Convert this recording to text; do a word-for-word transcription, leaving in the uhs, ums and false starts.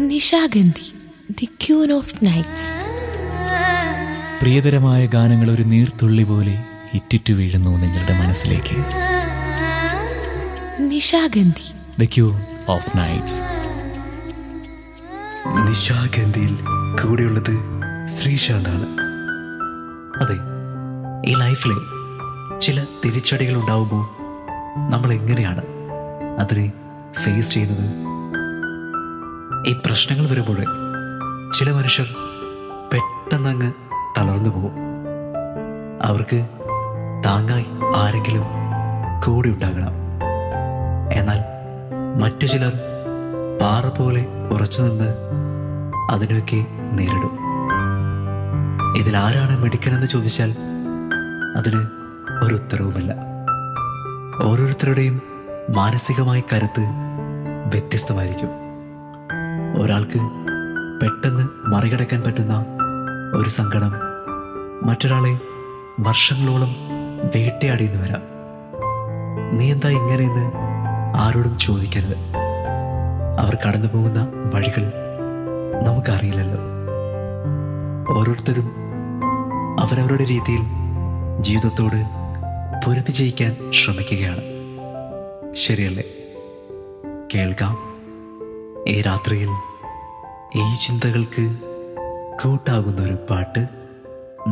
Nishagandhi, the queen of nights. പ്രിയതരമായ ഗാനങ്ങൾ ഒരു നീർത്തുള്ളി പോലെ ഇറ്റിറ്റു വീഴുന്നു നിങ്ങളുടെ മനസ്സിലേക്ക്. Nishagandhi, the queen of nights. നിശാഗന്ധിയിൽ കൂടെയുള്ളത് ശ്രീശാന്താണ്. അതെ, ഈ ലൈഫിലെ ചില തിരിച്ചടികൾ ഉണ്ടാവുമ്പോൾ നമ്മൾ എങ്ങനെയാണ് അതിനെ ഫേസ് ചെയ്യുന്നത്? ഈ പ്രശ്നങ്ങൾ വരുമ്പോൾ ചില മനുഷ്യർ പെട്ടെന്ന് അങ്ങ് തളർന്നു പോകും. അവർക്ക് താങ്ങായി ആരെങ്കിലും കൂടെ ഉണ്ടാകണം. എന്നാൽ മറ്റു ചിലർ പാറ പോലെ ഉറച്ചു നിന്ന് അതിനൊക്കെ നേരിടും. ഇതിലാരാണ് മിടുക്കനെന്ന് ചോദിച്ചാൽ അതിന് ഒരു ഉത്തരവുമില്ല. ഓരോരുത്തരുടെയും മാനസികമായ കരുത്ത് വ്യത്യസ്തമായിരിക്കും. ഒരാൾക്ക് പെട്ടെന്ന് മറികടക്കാൻ പറ്റുന്ന ഒരു സങ്കടം മറ്റൊരാളെ വർഷങ്ങളോളം വേട്ടയാടിയെന്ന് വരാം. നീ എന്താ ഇങ്ങനെയെന്ന് ആരോടും ചോദിക്കരുത്. അവർ കടന്നു പോകുന്ന വഴികൾ നമുക്കറിയില്ലല്ലോ. ഓരോരുത്തരും അവരവരുടെ രീതിയിൽ ജീവിതത്തോട് പൊരുതി ജയിക്കാൻ ശ്രമിക്കുകയാണ്. ശരിയല്ലേ? കേൾക്കാം ഈ രാത്രിയിൽ ഈ ചിന്തകൾക്ക് കൂട്ടാകുന്നൊരു പാട്ട്.